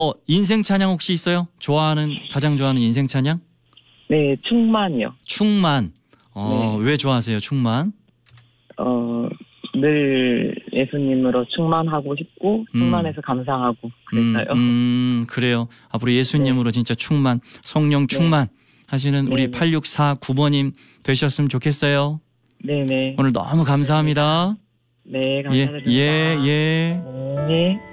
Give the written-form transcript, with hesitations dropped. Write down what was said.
인생 찬양 혹시 있어요? 가장 좋아하는 인생 찬양? 네, 충만이요. 충만. 네. 왜 좋아하세요, 충만? 늘 예수님으로 충만하고 싶고, 충만해서 감사하고, 그랬어요. 그래요. 앞으로 예수님으로 진짜 충만, 성령 충만 하시는 우리 네네. 8649번님 되셨으면 좋겠어요. 네네. 오늘 너무 감사합니다. 네, 예, 감사드립니다. 예, 예. 네.